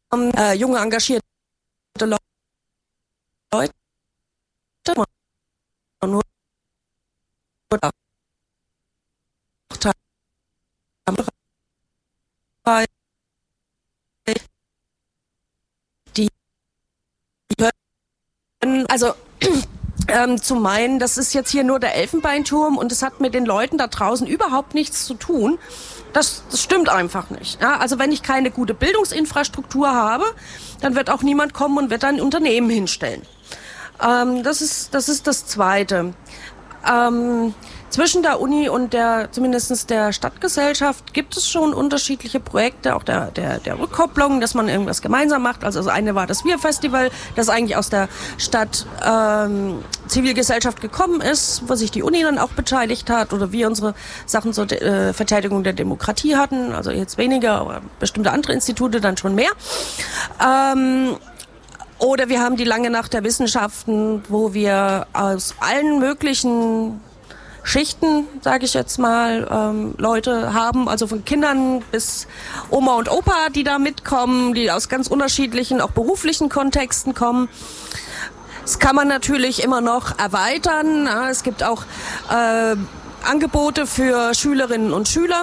junge, engagierte Leute. Nur die können, also zu meinen, das ist jetzt hier nur der Elfenbeinturm und es hat mit den Leuten da draußen überhaupt nichts zu tun, das stimmt einfach nicht. Ja, also wenn ich keine gute Bildungsinfrastruktur habe, dann wird auch niemand kommen und wird ein Unternehmen hinstellen. Das ist das Zweite. Zwischen der Uni und zumindest der Stadtgesellschaft gibt es schon unterschiedliche Projekte, auch der Rückkopplung, dass man irgendwas gemeinsam macht. Also das eine war das Wir-Festival, das eigentlich aus der Stadt Zivilgesellschaft gekommen ist, wo sich die Uni dann auch beteiligt hat oder wir unsere Sachen zur Verteidigung der Demokratie hatten, also jetzt weniger, aber bestimmte andere Institute dann schon mehr. Oder wir haben die lange Nacht der Wissenschaften, wo wir aus allen möglichen Schichten, sage ich jetzt mal, Leute haben, also von Kindern bis Oma und Opa, die da mitkommen, die aus ganz unterschiedlichen, auch beruflichen Kontexten kommen. Das kann man natürlich immer noch erweitern. Es gibt auch Angebote für Schülerinnen und Schüler,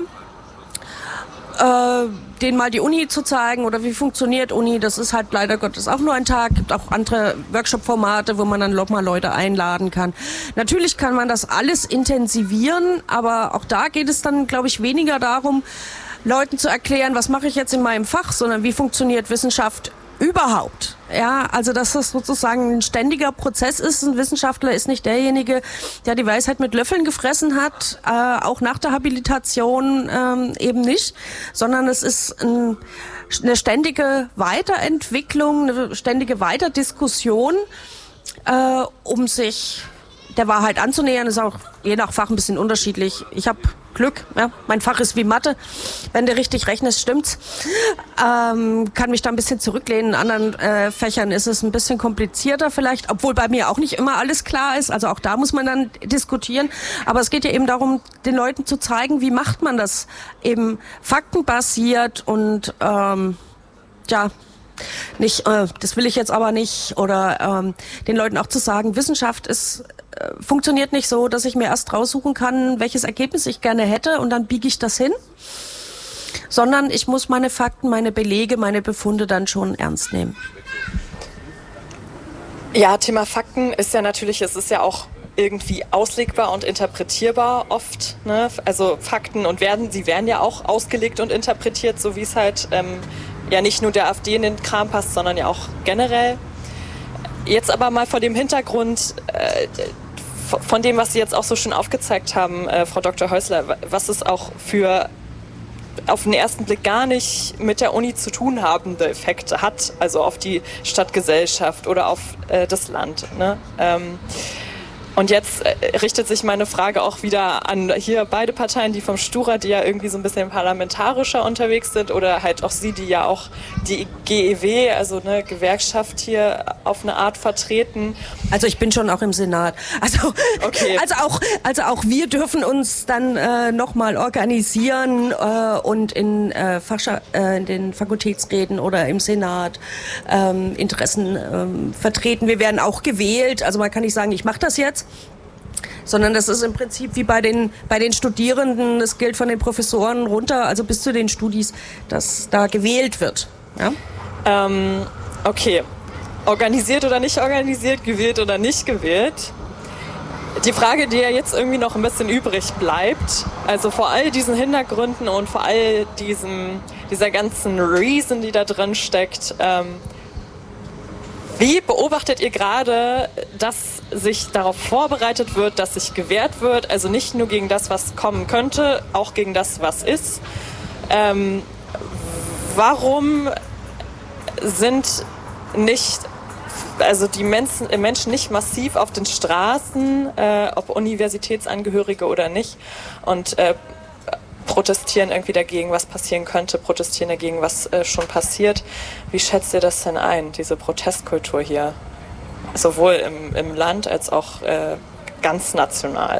denen mal die Uni zu zeigen oder wie funktioniert Uni. Das ist halt leider Gottes auch nur ein Tag. Gibt auch andere Workshop-Formate, wo man dann mal Leute einladen kann. Natürlich kann man das alles intensivieren, aber auch da geht es dann, glaube ich, weniger darum, Leuten zu erklären, was mache ich jetzt in meinem Fach, sondern wie funktioniert Wissenschaft überhaupt. Ja, also dass das sozusagen ein ständiger Prozess ist. Ein Wissenschaftler ist nicht derjenige, der die Weisheit mit Löffeln gefressen hat, auch nach der Habilitation eben nicht, sondern es ist eine ständige Weiterentwicklung, eine ständige Weiterdiskussion, um sich der Wahrheit anzunähern. Ist auch je nach Fach ein bisschen unterschiedlich. Ich habe Glück, ja, mein Fach ist wie Mathe. Wenn du richtig rechnest, stimmt's. Kann mich da ein bisschen zurücklehnen. In anderen Fächern ist es ein bisschen komplizierter vielleicht, obwohl bei mir auch nicht immer alles klar ist. Also auch da muss man dann diskutieren. Aber es geht ja eben darum, den Leuten zu zeigen, wie macht man das eben faktenbasiert und nicht, das will ich jetzt aber nicht, oder den Leuten auch zu sagen, Wissenschaft funktioniert nicht so, dass ich mir erst raussuchen kann, welches Ergebnis ich gerne hätte und dann biege ich das hin, sondern ich muss meine Fakten, meine Belege, meine Befunde dann schon ernst nehmen. Ja, Thema Fakten ist ja natürlich, es ist ja auch irgendwie auslegbar und interpretierbar oft, ne? Also Fakten sie werden ja auch ausgelegt und interpretiert, so wie es halt ja nicht nur der AfD in den Kram passt, sondern ja auch generell. Jetzt aber mal vor dem Hintergrund von dem, was Sie jetzt auch so schön aufgezeigt haben, Frau Dr. Häusler, was es auch für auf den ersten Blick gar nicht mit der Uni zu tun habende Effekte hat, also auf die Stadtgesellschaft oder auf das Land, ne? Und jetzt richtet sich meine Frage auch wieder an hier beide Parteien, die vom Stura, die ja irgendwie so ein bisschen parlamentarischer unterwegs sind, oder halt auch Sie, die ja auch die GEW, also eine Gewerkschaft hier auf eine Art vertreten. Also ich bin schon auch im Senat. Also, okay. also auch wir dürfen uns dann nochmal organisieren und in den Fakultätsräten oder im Senat Interessen vertreten. Wir werden auch gewählt. Also man kann nicht sagen, ich mache das jetzt, sondern das ist im Prinzip wie bei den Studierenden, das gilt von den Professoren runter, also bis zu den Studis, dass da gewählt wird. Ja? Okay, organisiert oder nicht organisiert, gewählt oder nicht gewählt. Die Frage, die ja jetzt irgendwie noch ein bisschen übrig bleibt, also vor all diesen Hintergründen und vor all dieser ganzen Reason, die da drin steckt, wie beobachtet ihr gerade, dass sich darauf vorbereitet wird, dass sich gewehrt wird, also nicht nur gegen das, was kommen könnte, auch gegen das, was ist? Warum sind die Menschen nicht massiv auf den Straßen, ob Universitätsangehörige oder nicht, und protestieren irgendwie dagegen, was passieren könnte, protestieren dagegen, was schon passiert. Wie schätzt ihr das denn ein, diese Protestkultur hier? Sowohl im Land als auch ganz national.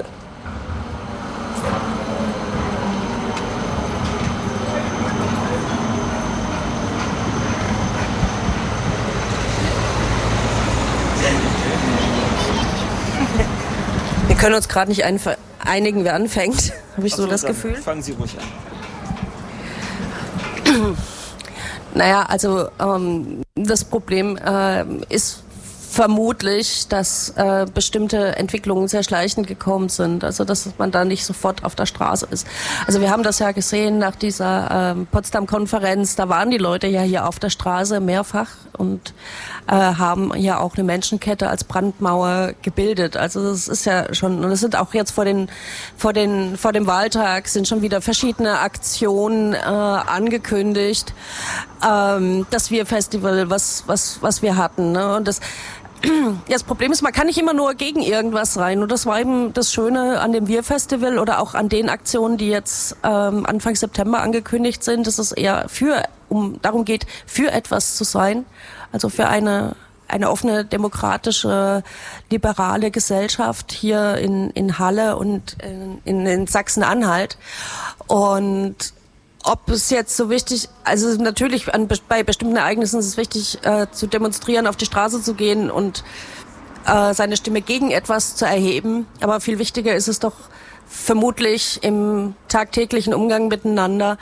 können uns gerade nicht einigen, wer anfängt, habe ich so das Gefühl. Fangen Sie ruhig an. Naja, also das Problem ist vermutlich, dass bestimmte Entwicklungen sehr schleichend gekommen sind, also dass man da nicht sofort auf der Straße ist. Also wir haben das ja gesehen nach dieser Potsdam-Konferenz, da waren die Leute ja hier auf der Straße mehrfach und haben ja auch eine Menschenkette als Brandmauer gebildet. Also das ist ja schon, und es sind auch jetzt vor dem Wahltag sind schon wieder verschiedene Aktionen angekündigt. Das Wir-Festival, was wir hatten, ne? Und das Problem ist, man kann nicht immer nur gegen irgendwas rein. Und das war eben das Schöne an dem Wir-Festival oder auch an den Aktionen, die jetzt Anfang September angekündigt sind, dass es eher darum geht, für etwas zu sein. Also für eine offene, demokratische, liberale Gesellschaft hier in Halle und in Sachsen-Anhalt. Und ob es jetzt so wichtig, also natürlich bei bestimmten Ereignissen ist es wichtig, zu demonstrieren, auf die Straße zu gehen und seine Stimme gegen etwas zu erheben. Aber viel wichtiger ist es doch vermutlich im tagtäglichen Umgang miteinander,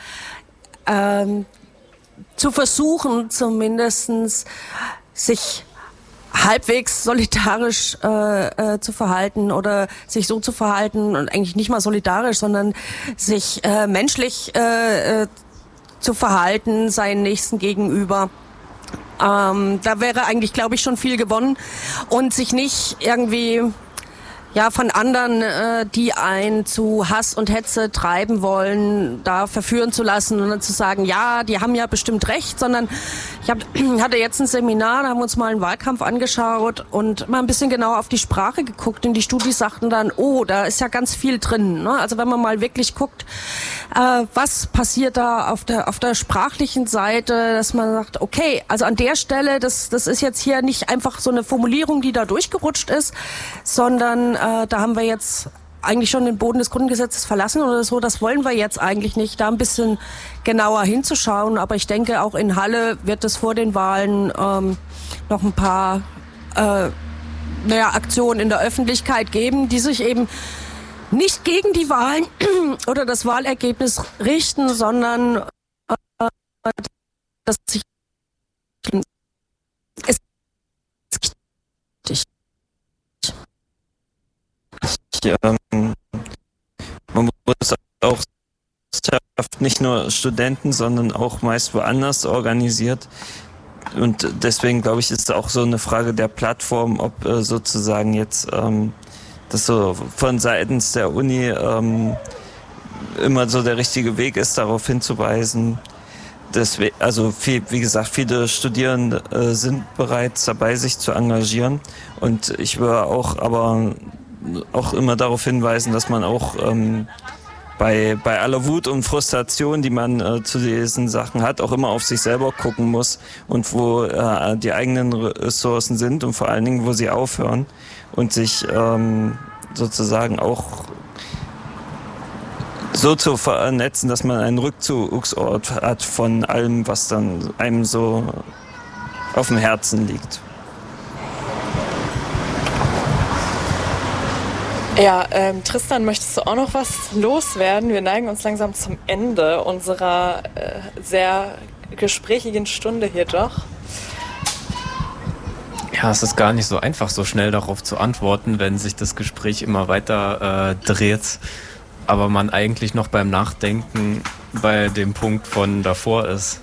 zu versuchen, zumindestens sich halbwegs solidarisch zu verhalten oder sich so zu verhalten und eigentlich nicht mal solidarisch, sondern sich menschlich zu verhalten, seinen Nächsten gegenüber. Da wäre eigentlich, glaube ich, schon viel gewonnen und sich nicht irgendwie von anderen, die einen zu Hass und Hetze treiben wollen, da verführen zu lassen und dann zu sagen, ja, die haben ja bestimmt recht, sondern ich hatte jetzt ein Seminar, da haben wir uns mal einen Wahlkampf angeschaut und mal ein bisschen genauer auf die Sprache geguckt und die Studis sagten dann, oh, da ist ja ganz viel drin, ne? Also wenn man mal wirklich guckt, was passiert da auf der sprachlichen Seite, dass man sagt, okay, also an der Stelle, das ist jetzt hier nicht einfach so eine Formulierung, die da durchgerutscht ist, sondern da haben wir jetzt eigentlich schon den Boden des Grundgesetzes verlassen oder so. Das wollen wir jetzt eigentlich nicht, da ein bisschen genauer hinzuschauen. Aber ich denke, auch in Halle wird es vor den Wahlen noch ein paar Aktionen in der Öffentlichkeit geben, die sich eben nicht gegen die Wahlen oder das Wahlergebnis richten, sondern dass sich man muss auch nicht nur Studenten, sondern auch meist woanders organisiert. Und deswegen, glaube ich, ist es auch so eine Frage der Plattform, ob sozusagen jetzt das so von seitens der Uni immer so der richtige Weg ist, darauf hinzuweisen. Wie gesagt, viele Studierende sind bereits dabei, sich zu engagieren. Und ich würde auch immer darauf hinweisen, dass man auch bei aller Wut und Frustration, die man zu diesen Sachen hat, auch immer auf sich selber gucken muss und wo die eigenen Ressourcen sind und vor allen Dingen, wo sie aufhören und sich sozusagen auch so zu vernetzen, dass man einen Rückzugsort hat von allem, was dann einem so auf dem Herzen liegt. Ja, Tristan, möchtest du auch noch was loswerden? Wir neigen uns langsam zum Ende unserer sehr gesprächigen Stunde hier doch. Ja, es ist gar nicht so einfach, so schnell darauf zu antworten, wenn sich das Gespräch immer weiter dreht, aber man eigentlich noch beim Nachdenken bei dem Punkt von davor ist.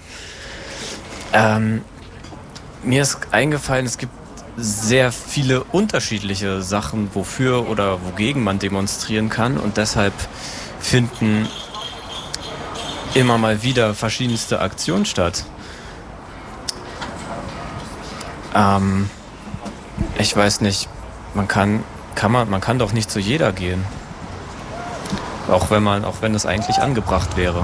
Mir ist eingefallen, es gibt sehr viele unterschiedliche Sachen, wofür oder wogegen man demonstrieren kann und deshalb finden immer mal wieder verschiedenste Aktionen statt. Ich weiß nicht, man kann doch nicht zu jeder gehen. Auch wenn es eigentlich angebracht wäre.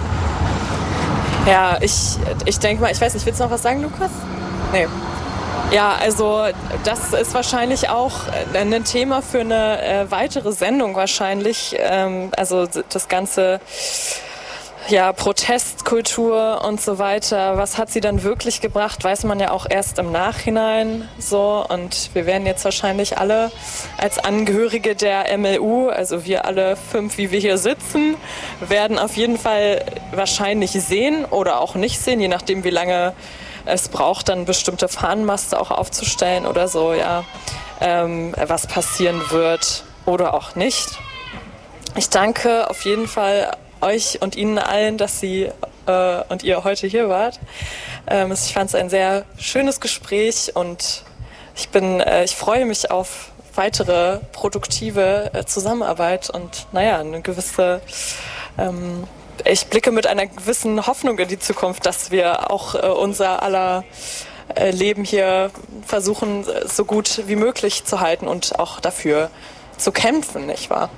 Ja, ich denke mal, ich weiß nicht, willst du noch was sagen, Lukas? Nee. Ja, also das ist wahrscheinlich auch ein Thema für eine weitere Sendung wahrscheinlich. Also das ganze ja, Protestkultur und so weiter, was hat sie dann wirklich gebracht, weiß man ja auch erst im Nachhinein so. Und wir werden jetzt wahrscheinlich alle als Angehörige der MLU, also wir alle 5, wie wir hier sitzen, werden auf jeden Fall wahrscheinlich sehen oder auch nicht sehen, je nachdem wie lange es braucht, dann bestimmte Fahnenmaste auch aufzustellen oder so, ja, was passieren wird oder auch nicht. Ich danke auf jeden Fall euch und Ihnen allen, dass Sie und ihr heute hier wart. Ich fand es ein sehr schönes Gespräch und ich freue mich auf weitere produktive Zusammenarbeit und eine gewisse, ich blicke mit einer gewissen Hoffnung in die Zukunft, dass wir auch unser aller Leben hier versuchen, so gut wie möglich zu halten und auch dafür zu kämpfen, nicht wahr?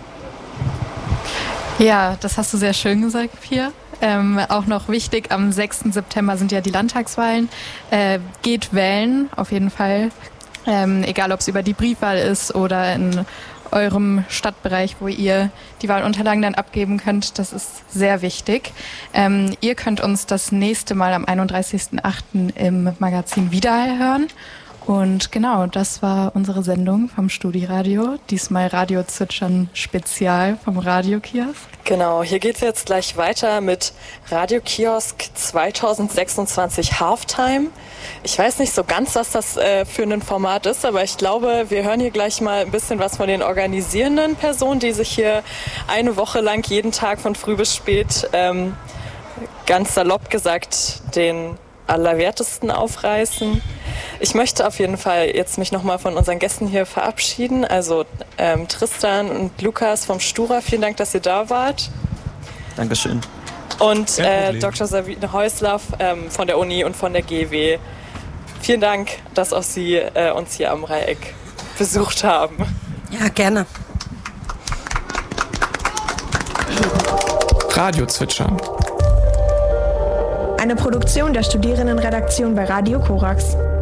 Ja, das hast du sehr schön gesagt, Pia. Auch noch wichtig, am 6. September sind ja die Landtagswahlen. Geht wählen, auf jeden Fall. Egal, ob es über die Briefwahl ist oder in eurem Stadtbereich, wo ihr die Wahlunterlagen dann abgeben könnt. Das ist sehr wichtig. Ihr könnt uns das nächste Mal am 31.08. im Magazin wiederhören. Und genau, das war unsere Sendung vom Studiradio. Diesmal Radio Zwitschern Spezial vom Radiokiosk. Genau, hier geht's jetzt gleich weiter mit Radiokiosk 2026 Halftime. Ich weiß nicht so ganz, was das für ein Format ist, aber ich glaube, wir hören hier gleich mal ein bisschen was von den organisierenden Personen, die sich hier eine Woche lang jeden Tag von früh bis spät, ganz salopp gesagt, den Allerwertesten aufreißen. Ich möchte auf jeden Fall jetzt mich nochmal von unseren Gästen hier verabschieden. Also Tristan und Lukas vom Stura, vielen Dank, dass ihr da wart. Dankeschön. Und Dr. Sabine Häusler von der Uni und von der GW. Vielen Dank, dass auch Sie uns hier am Dreieck besucht haben. Ja, gerne. Radio Zwitschern. Eine Produktion der Studierendenredaktion bei Radio Korax.